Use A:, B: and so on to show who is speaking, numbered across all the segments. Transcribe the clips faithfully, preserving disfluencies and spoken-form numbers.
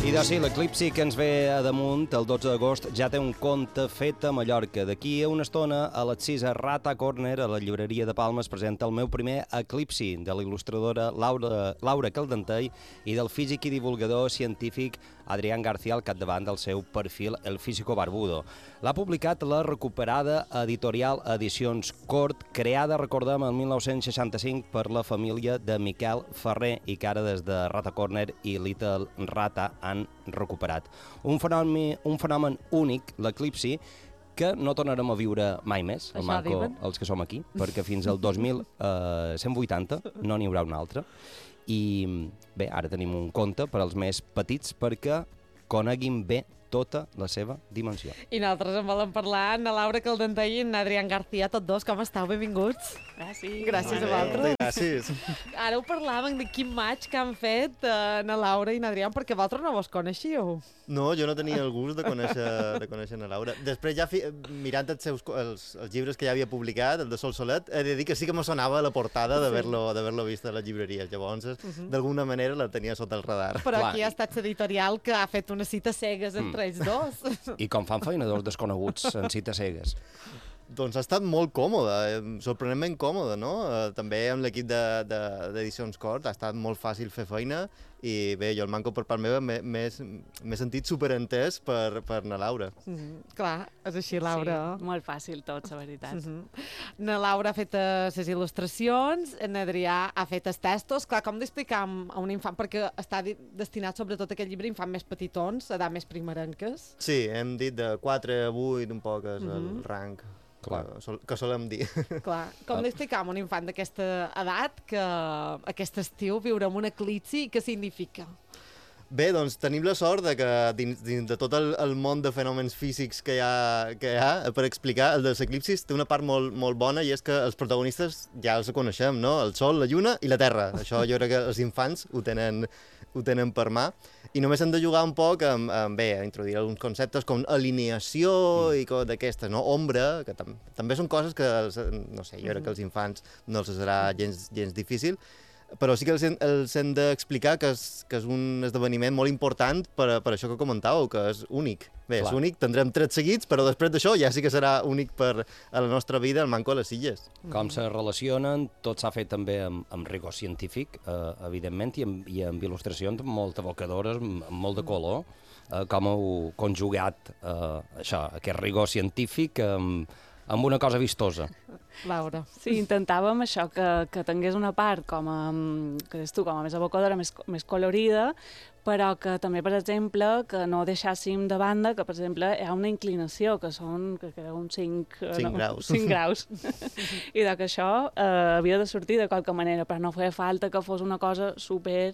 A: I doncs sí, l'eclipsi que ens ve a damunt el dotze d'agost ja té un conte fet a Mallorca. D'aquí a una estona, a les sis a Rata Corner, a la llibreria de Palma, es presenta el meu primer eclipsi, de la il·lustradora Laura, Laura Caldentell i del físic i divulgador científic Adrián García al capdavant del seu perfil El Físico Barbudo. L'ha publicat la recuperada editorial Edicions Cort, creada, recordem, el mil nou-cents seixanta-cinc per la família de Miquel Ferrer i que ara des de Rata Corner i Little Rata han recuperat. Un fenomen, un fenomen únic, l'eclipsi, que no tornarem a viure mai més, el manco, els que som aquí, perquè fins al dos mil cent vuitanta no n'hi haurà un altre. I bé, ara tenim un conte per als més petits perquè coneguin bé tota la seva dimensió.
B: I nosaltres en volem parlar, na Laura Caldentell i en Adrián García, tots dos, com estàu? Benvinguts.
C: Gràcies.
B: Gràcies a vosaltres.
D: Gràcies.
B: Ara ho parlàvem de quin match que han fet eh, na Laura i en Adrián, perquè vosaltres no vos coneixíeu.
D: No, jo no tenia el gust de conèixer, de conèixer na Laura. Després ja, fi, mirant els, seus, els, els llibres que ja havia publicat, el de Sol Solet, he de dir que sí que me sonava la portada d'haver-lo sí. d'haver-lo vist a les llibreries. Llavors, uh -huh. d'alguna manera la tenia sota el radar.
B: Però
A: Clar.
B: aquí ha estat l'editorial que ha fet una cita cegues entre ells dos.
A: I com fan feina dos desconeguts en cites cegues?
D: Doncs ha estat molt còmode, sorprenentment còmode, no? Eh, també amb l'equip d'Edicions de, de, Cort ha estat molt fàcil fer feina i bé, jo el manco per part meva m'he sentit superentès per, per na Laura.
B: Mm -hmm. Clar, és així, Laura.
C: Sí, molt fàcil tot, la veritat. Mm -hmm.
B: Na Laura ha fet les il·lustracions, en Adrià ha fet els textos. Clar, com d'explicar a un infant, perquè està destinat sobretot a aquest llibre a infants més petitons, a edat més primerenques.
D: Sí, hem dit de quatre a vuit, un poc és mm -hmm. el rang.
A: Clar.
D: Que, sol, que solem dir.
B: Clar. Com d'explicar a un infant d'aquesta edat que aquest estiu viurem un eclipsi, què significa?
D: Bé, doncs tenim la sort de que dins, dins de tot el, el món de fenòmens físics que hi ha, que hi ha per explicar, el dels eclipsis té una part molt, molt bona i és que els protagonistes ja els coneixem, no? El Sol, la Lluna i la Terra. Això jo crec que els infants ho tenen, ho tenen per mà. I només hem de jugar un poc amb, amb bé, a introduir alguns conceptes com alineació mm. i coses d'aquestes, no? Ombra, que tam també són coses que, els, no sé, jo crec que als infants no els serà gens, gens difícil, però sí que els, els hem d'explicar que, és, que és un esdeveniment molt important per, per això que comentàveu, que és únic. Bé, Clar. és únic, tindrem trets seguits, però després d'això ja sí que serà únic per a la nostra vida, el manco a les illes.
A: Com se relacionen, tot s'ha fet també amb, amb rigor científic, eh, evidentment, i amb, i amb il·lustracions molt evocadores, amb, amb molt de color. Eh, com heu conjugat eh, això, aquest rigor científic amb, amb una cosa vistosa.
B: Laura.
C: Sí, intentàvem això, que, que tingués una part com a, que és tu, com a més evocadora, més, més colorida, però que també, per exemple, que no deixàssim de banda que, per exemple, hi ha una inclinació, que són, que creu, uns cinc
D: no,
C: graus. cinc graus. I que això eh, havia de sortir de qualque manera, però no feia falta que fos una cosa super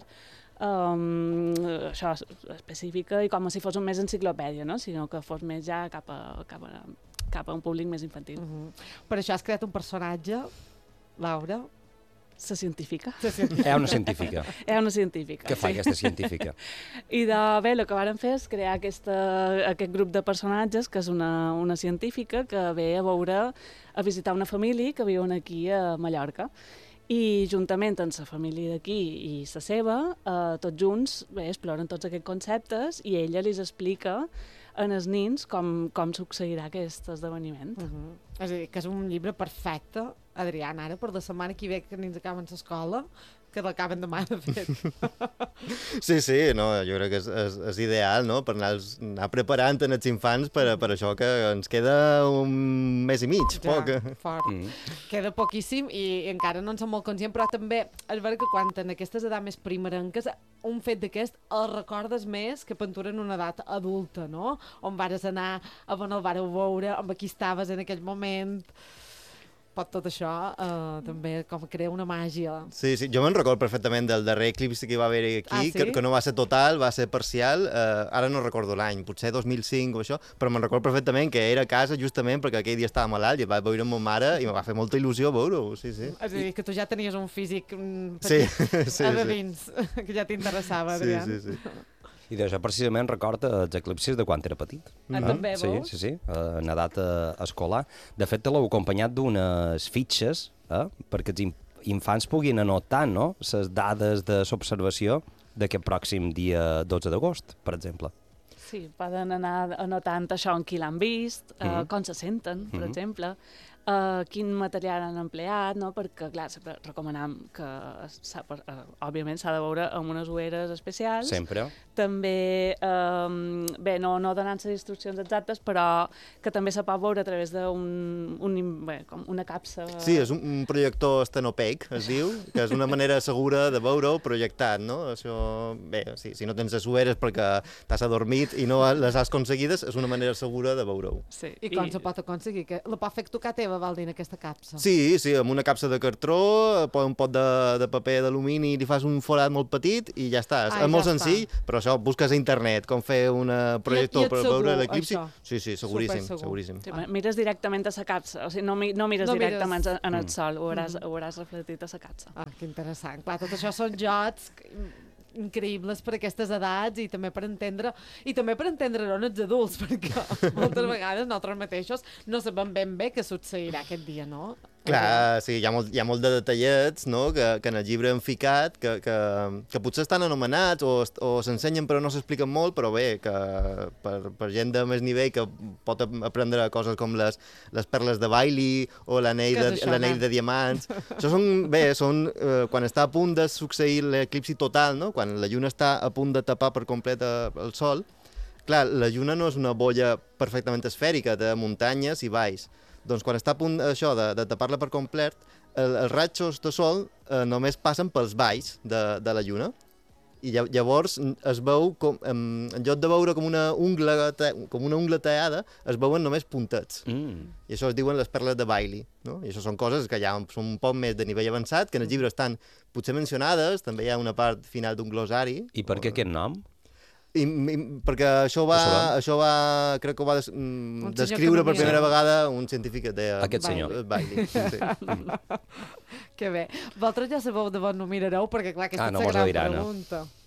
C: Um, això, específica i com si fos més enciclopèdia, no? Sinó que fos més ja cap a, cap a, cap a un públic més infantil.
B: Uh -huh. Per això has creat un personatge, Laura.
C: La científica.
A: Hi ha una científica.
C: Hi ha una científica,
A: Què fa
C: sí.
A: aquesta científica?
C: I de, bé, el que vàrem fer és crear aquesta, aquest grup de personatges, que és una, una científica que ve a veure, a visitar una família que viuen aquí a Mallorca. I juntament amb la família d'aquí i la seva, eh, tots junts bé, exploren tots aquests conceptes i ella li explica en els nins com, com succeirà aquest esdeveniment.
B: Uh -huh. És a dir, que és un llibre perfecte, Adrián, ara per la setmana que ve que nins acaben l'escola, que l'acaben demà, de fet.
D: Sí, sí, no, jo crec que és, és, és ideal, no?, per anar, anar preparant en els infants per, per això que ens queda un mes i mig,
B: ja,
D: poc.
B: Fort. Mm. Queda poquíssim i encara no en som molt conscients, però també és veritat que quan en aquestes edats més primerenques un fet d'aquest el recordes més que pintura en una edat adulta, no? On vares anar, on el vareu veure, amb qui estaves en aquell moment. Pot tot això eh, també com crea una màgia.
D: Sí, sí, jo me'n recordo perfectament del darrer eclipsi que hi va haver aquí,
B: ah, sí?
D: que, que no va ser total, va ser parcial, eh, ara no recordo l'any, potser dos mil cinc o això, però me'n recordo perfectament que era a casa justament perquè aquell dia estava malalt i el vaig veure amb ma mare i me va fer molta il·lusió veure-ho, sí, sí.
B: És a dir, que tu ja tenies un físic
D: petit,
B: sí,
D: sí,
B: a de
D: sí.
B: dins, que ja t'interessava, Adrián.
D: Sí, sí, sí.
A: I d'això precisament recorda els eclipsis de quan era petit.
B: Ah, mm-hmm. També,
A: sí,
B: vols?
A: sí, sí, en edat escolar. De fet, l'heu acompanyat d'unes fitxes, eh? perquè els infants puguin anotar, no?, les dades de l'observació. d'aquest pròxim dia dotze d'agost, per exemple.
C: Sí, poden anar anotant això en qui l'han vist, mm -hmm. uh, com se senten, per mm -hmm. exemple, uh, quin material han empleat, no? Perquè, clar, sempre recomanam que, uh, òbviament, s'ha de veure amb unes ulleres especials.
A: Sempre.
C: També, um, bé, no, no donant-se instruccions exactes, però que també se pot veure a través d'un, un, bé, com una capsa.
D: Sí, és un, un projector estenopeic, es diu, que és una manera segura de veure-ho projectat, no? Això, bé, sí, si no tens les ulleres perquè t'has adormit i no les has aconseguides, és una manera segura de veure-ho.
C: Sí.
B: I com I... se pot aconseguir? Que la pot fer tocar teva, vol dir, en aquesta capsa?
D: Sí, sí, amb una capsa de cartró, un pot de, de paper d'alumini, li fas un forat molt petit i ja està.
B: Ai,
D: és molt
B: ja
D: senzill,
B: està.
D: Però això, busques a internet com fer un projector
B: I, i
D: per
B: segur,
D: veure l'eclipsi.
B: això.
D: Sí, sí, seguríssim,
B: Supersegur.
D: seguríssim.
C: Sí, mires directament a la capsa, o sigui, no, mi, no mires
B: No
C: directament
B: mires...
C: en el
A: Mm.
C: sol, ho veuràs,
B: Mm.
C: ho veuràs reflectit a la capsa.
B: Ah, que interessant. Clar, tot això són jocs increïbles per aquestes edats i també per entendre i també per entendre on els adults, perquè moltes vegades nosaltres mateixos no sabem ben bé què succeirà aquest dia, no?
D: Clar, sí, hi ha molt, hi ha molt de detallets, no?, que, que en el llibre han ficat, que, que, que potser estan anomenats o, o s'ensenyen però no s'expliquen molt, però bé, que per, per gent de més nivell que pot aprendre coses com les, les perles de Bailey o l'anell de, l'anell de diamants. Això són, bé, són eh, quan està a punt de succeir l'eclipsi total, no?, quan la lluna està a punt de tapar per complet el sol. Clar, la lluna no és una bolla perfectament esfèrica de muntanyes i valls. Doncs quan està a punt això de, de tapar-la per complet, el, els ratxos de sol eh, només passen pels valls de, de la lluna. I llavors es veu, com, en lloc de veure com una ungla, com una ungla tallada, es veuen només puntets.
A: Mm.
D: I això es diuen les perles de Bailey, no? I això són coses que ja són un poc més de nivell avançat, que en el llibre estan potser mencionades, també hi ha una part final d'un glosari.
A: I per què aquest nom?
D: I, i, perquè això va, això va, crec que ho va des, mm, descriure per primera vegada un científic que deia...
A: Aquest senyor.
D: Bailey. Sí.
B: Que bé. Vosaltres ja sabeu de on ho mirareu, perquè clar, aquesta
A: ah, no
B: és la gran
A: diran,
B: pregunta.
A: No?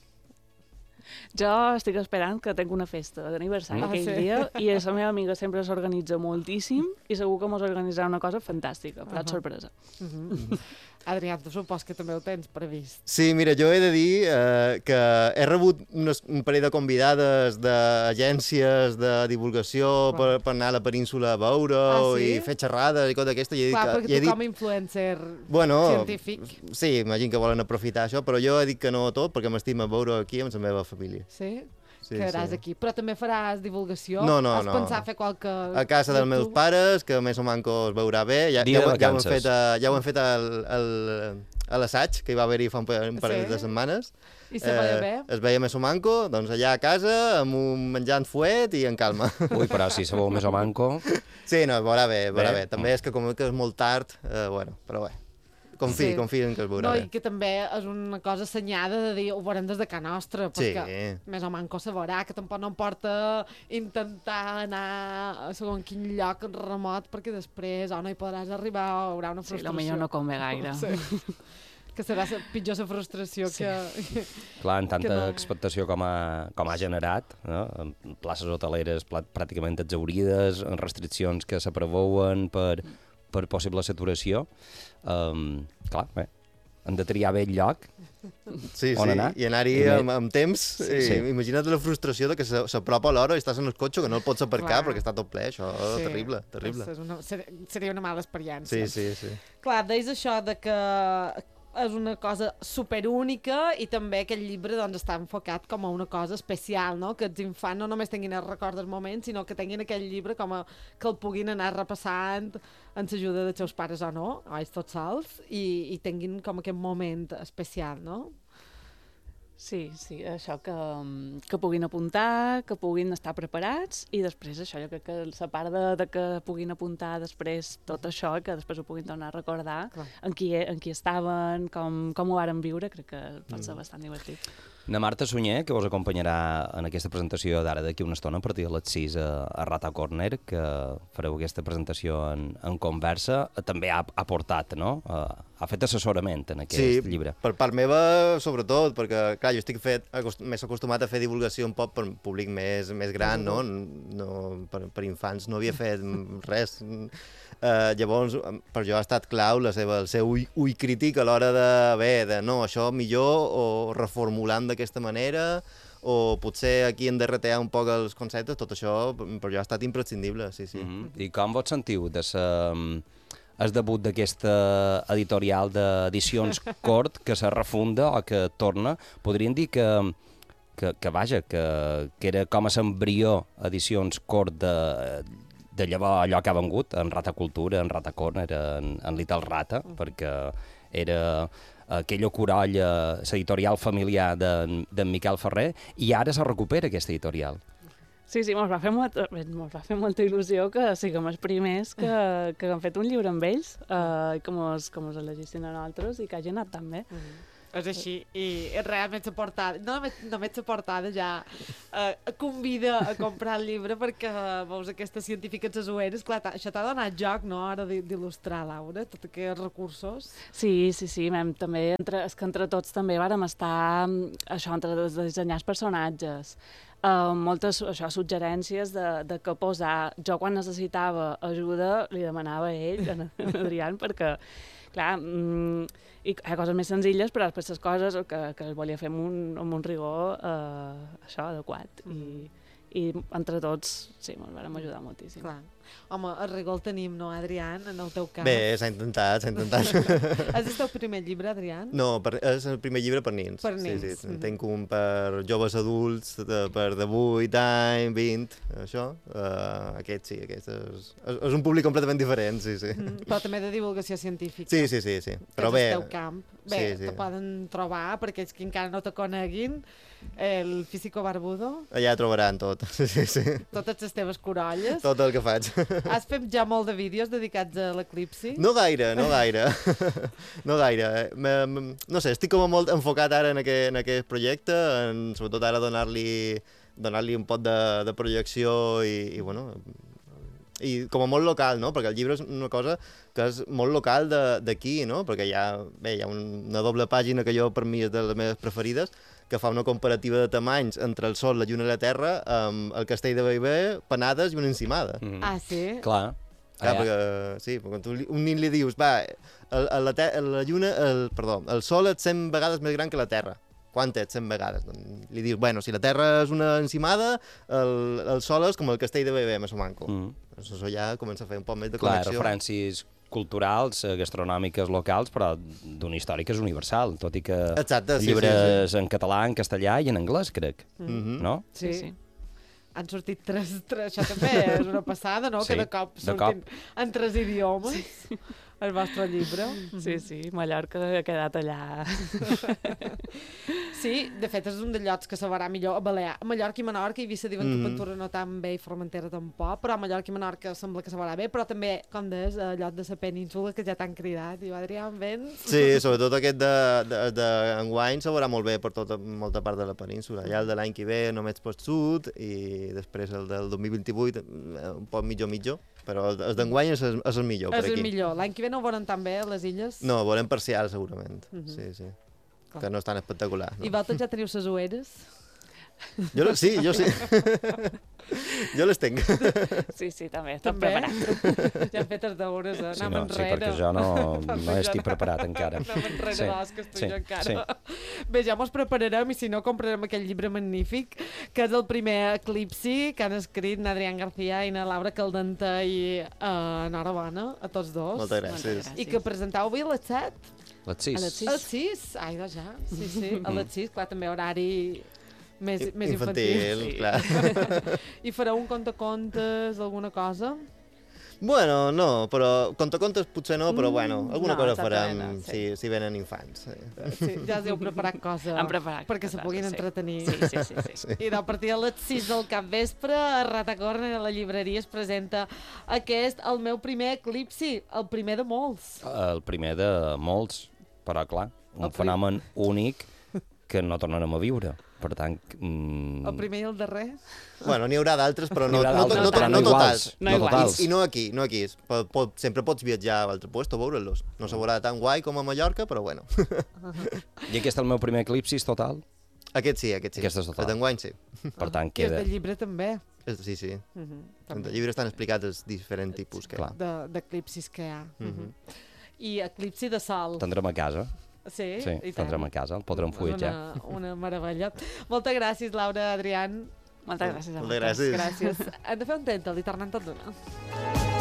C: Jo estic esperant que tinc una festa d'aniversari
B: Ah,
C: aquell
B: sí?
C: dia i la meva amiga sempre s'organitza moltíssim i segur que mos organitzarà una cosa fantàstica, però uh -huh. sorpresa.
B: Uh -huh. Adrià, tu supos que també ho tens previst.
D: Sí, mira, jo he de dir eh, que he rebut unes, un parell de convidades d'agències de divulgació per, per anar a la península a veure
B: ah, sí?
D: i fer xerrades i coses d'aquesta.
B: Clar,
D: que,
B: perquè tu
D: he dit,
B: com a influencer
D: bueno,
B: científic...
D: Sí, imagino que volen aprofitar això, però jo he dit que no a tot perquè m'estima veure aquí amb la meva família.
B: Sí?
D: Sí,
B: quedaràs
D: sí.
B: aquí. Però també faràs divulgació?
D: No, no,
B: Has
D: no.
B: pensat fer qualque...
D: A casa dels meus pares, que més o manco es veurà bé. Ja,
A: Dia
D: ja,
A: de
D: ja, ho hem
A: vacances.
D: fet, a, ja ho hem fet al, al, a l'assaig, que hi va haver-hi fa un parell
B: Sí?
D: de setmanes.
B: I se veia bé?
D: Es veia més o manco, doncs allà a casa, amb un menjant fuet i en calma.
A: Ui, però si sabeu més o manco...
D: Sí, no, es veurà bé, es veurà
A: Bé.
D: bé. També és que com que és molt tard, eh, bueno, però bé. Confia,
B: Sí.
D: confia en que es veurà
B: No,
D: bé.
B: i que també és una cosa assenyada de dir ho veurem des de casa nostra, perquè
D: Sí.
B: més o manco se veurà, que tampoc no em porta intentar anar a segon quin lloc remot, perquè després o no hi podràs arribar o hi haurà una
C: Sí,
B: frustració.
C: potser no convé gaire.
B: Sí. Que serà sa- pitjor la frustració
C: Sí.
B: que...
A: Clar, en tanta
B: Que no-
A: expectació com ha, com ha generat, no? En places hoteleres pla- pràcticament exaurides, en restriccions que se preveuen per, per possible saturació, um, clar, bé, hem de triar bé el lloc.
D: Sí,
A: On
D: sí,
A: anar?
D: i anar-hi
A: I
D: amb,
A: me-
D: amb temps. Sí,
A: sí.
D: Imagina't la frustració de que se- s'apropa l'hora i estàs en el cotxe que no el pots aparcar
B: Clar.
D: perquè està tot ple. Això,
B: Sí.
D: terrible, terrible.
B: És una, ser- seria una mala experiència.
D: Sí, sí, sí.
B: Clar, deies això de que és una cosa superúnica i també aquest llibre doncs, està enfocat com a una cosa especial, no? Que els infants no només tinguin el record del moment, sinó que tinguin aquell llibre com a, que el puguin anar repassant amb l'ajuda dels seus pares o no, o ells tots sols, i, i tinguin com aquest moment especial, no?
C: Sí, sí, això que, mm, que puguin apuntar, que puguin estar preparats i després això, jo crec que la part de, de que puguin apuntar després tot això, que després ho puguin tornar a recordar,
B: Clar.
C: en qui, en qui estaven, com, com ho varen viure, crec que pot ser bastant divertit.
A: Na Marta Sunyer, que vos acompanyarà en aquesta presentació d'ara d'aquí una estona, a partir de les sis a, a Rata Corner, que fareu aquesta presentació en, en conversa, també ha, ha portat, no?, a, ha fet assessorament en aquest
D: sí,
A: llibre.
D: Per part meva, sobretot, perquè, clar, jo estic fet, acost més acostumat a fer divulgació un poc per un públic més, més gran, no? no per, per infants no havia fet res. Uh, llavors, per jo ha estat clau la seva, el seu ull, ull crític a l'hora de, bé, de no, això millor, o reformulant d'aquesta manera, o potser aquí hem de retear un poc els conceptes, tot això per jo ha estat imprescindible, sí, sí.
A: Mm-hmm. I com vos sentiu de sa... el debut d'aquesta editorial d'edicions Cort, que se refunda o que torna? Podríem dir que, que, que vaja, que, que era com a l'embrió edicions Cort de, de llavors allò que ha vengut, en Rata Cultura, en Rata Corner, en, en Little Rata, perquè era aquella corolla, l'editorial familiar d'en de Miquel Ferrer, i ara se recupera aquesta editorial.
C: Sí, sí, mos va fer, molt, mos va fer molta il·lusió que siguem els primers que, que han fet un llibre amb ells, eh, i que mos, que mos elegissin a nosaltres i que hagi anat tan bé.
B: Mm -hmm. És així, i realment la portada, no només, només la portada ja eh, convida a comprar el llibre perquè veus aquestes científiques azueres, clar, això t'ha donat joc, no?, ara d'il·lustrar, Laura, tots aquests recursos.
C: Sí, sí, sí, hem, també, entre, és que entre tots també vàrem estar, això, entre dissenyar els personatges, Uh, moltes això, suggerències de, de què posar. Jo quan necessitava ajuda li demanava a ell, a Adrián, perquè, clar, mm, i, hi ha coses més senzilles, però després les coses que, que es volia fer amb un, amb un rigor uh, això, adequat. Mm. I, I entre tots, sí, ens vam ajudar moltíssim.
B: Clar. Home, el rigor el tenim, no, Adrián, en el teu cas?
D: Bé, s'ha intentat, s'ha intentat.
B: És el teu primer llibre, Adrián?
D: No, per, és el primer llibre per nins.
B: Per nins.
D: Sí, sí, en tenc un per joves adults, de, per de vuit anys, vint, això. Uh, aquest sí, aquest és, és, és un públic completament diferent, sí, sí.
B: Mm, però també de divulgació científica.
D: Sí, sí, sí, sí. Però
B: és
D: bé...
B: el teu camp. Bé, sí, sí. Te poden trobar, perquè els que encara no te coneguin, el Físico Barbudo.
D: Allà trobaran tot, sí, sí, sí.
B: Totes les teves corolles.
D: Tot el que faig.
B: Has fet ja molt de vídeos dedicats a l'eclipsi?
D: No gaire, no gaire. No gaire. M no sé, estic com molt enfocat ara en aquest, en aquest projecte, en, sobretot ara donar-li donar-li un pot de, de projecció i, i, bueno, i com a molt local, no? Perquè el llibre és una cosa que és molt local d'aquí, no? Perquè hi ha, bé, hi ha una doble pàgina que jo per mi és de les meves preferides, que fa una comparativa de tamanys entre el Sol, la Lluna i la Terra, amb el Castell de Bellver, Penades i una encimada.
B: Mm. Ah, sí?
A: Clar.
D: Clar, perquè, sí, perquè tu un nin li dius, va, el, el, la, la Lluna, el, perdó, el Sol és cent vegades més gran que la Terra. Quant és cent vegades? Doncs li dius, bueno, si la Terra és una encimada, el, el Sol és com el Castell de Bellver, més o manco. Mm. Doncs això ja comença a fer un poc més de connexió.
A: Clar, referències culturals, gastronòmiques locals, però d'un històric és universal, tot i que
D: Exacte, sí,
A: llibres
D: sí, sí.
A: en català, en castellà i en anglès, crec.
D: Mm-hmm.
A: No?
B: Sí, sí. Han sortit tres, tres, això també és una passada, no?
A: Sí,
B: que de cop
A: de
B: surtin
A: cop.
B: en tres idiomes sí. el vostre llibre.
C: Sí, sí, Mallorca ha quedat allà.
B: Sí, de fet és un dels llocs que se veurà millor a Balear. A Mallorca i Menorca, Eivissa diuen mm. que Ventura no tan bé i Formentera tampoc, però a Mallorca i Menorca sembla que se veurà bé, però també, com deies, a lloc de la península que ja t'han cridat. Diu, Adrián, vens?
D: Sí, sobretot aquest d'enguany se veurà molt bé per tota molta part de la península. Ja el de l'any que ve només pel sud i després el del dos mil vint-i-vuit un poc mitjor-mitjor, però el d'enguany és, és el millor per aquí.
B: És el millor. L'any que ve no ho veuran tan bé, les illes?
D: No, volem parcial, segurament. Uh -huh. Sí, sí.
B: Clar.
D: Que no és tan espectacular. No?
B: I vosaltres ja teniu les ueres?
D: Jo sí, jo sí. Jo les tinc.
C: Sí, sí, també, estem
B: també?
C: preparats.
B: Ja hem fet els deures, eh?
A: Sí,
B: anem
A: no,
B: enrere.
A: sí, perquè jo no, no estic preparat encara.
B: Anem enrere
A: Sí,
B: de les que estic
A: sí,
B: jo encara.
A: sí.
B: Bé, ja mos prepararem i si no comprarem aquell llibre magnífic que és el primer Eclipsi que han escrit n'Adrián García i na Laura Caldentà i uh, enhorabona a tots dos.
D: Moltes gràcies.
B: I que presentau avui a les set?
A: Les sis.
C: A les sis.
B: A les sis? Ai, doncs ja. Sí, sí, a les sis, clar, també horari més,
D: I,
B: més
D: infantil.
B: infantil.
D: Sí. Clar.
B: I fareu un contacontes, alguna cosa?
D: Bueno, no, però contacontes potser no, però bueno, alguna
C: no,
D: cosa
C: exactament,
D: farem
C: no, sí.
D: si, si venen infants. Sí.
B: Sí, ja us heu preparat cosa
C: Hem preparat
B: perquè se
C: coses,
B: puguin
C: sí.
B: entretenir.
C: Sí, sí, sí. sí.
D: Sí.
B: I a partir de les sis del capvespre a Rata Corner, a la llibreria, es presenta aquest, el meu primer eclipsi, el primer de molts.
A: El primer de molts, però clar, un
B: El prim-
A: fenomen únic que no tornarem a viure. Per tant... Mm...
B: El primer i el darrer?
D: Bueno, n'hi haurà d'altres, però no,
A: N'hi haurà
D: no,
A: d'altres,
D: no, no,
A: però
D: no,
A: no
D: totals.
A: iguals.
C: No
A: No
C: iguals.
A: totals.
D: I no aquí, no aquí. Pot, pot, sempre pots viatjar a altre lloc a veure-los. No se veurà tan guai com a Mallorca, però bueno.
A: I aquest és el meu primer eclipsis total?
D: Aquest sí, aquest sí.
A: Aquest és total.
D: El d'enguany sí.
A: Per tant,
B: I els
A: queda...
B: del llibre també.
D: És- Sí, sí.
B: Uh -huh,
D: En el llibre estan explicats els diferents tipus que hi ha.
A: Clar.
B: de- d'eclipsis que hi ha. Uh
D: Mhm.
B: -huh. I eclipsi de sol.
A: Tindrem a casa.
B: Sí,
A: Sí,
B: i tant.
A: tindrem a casa, el podrem fulletjar.
B: Una, una meravella. Moltes gràcies, Laura, Adrián.
C: Moltes gràcies a
D: Moltes
C: vosaltres.
D: gràcies.
B: Gràcies. Hem de fer un tèntal i tornem tot d'una.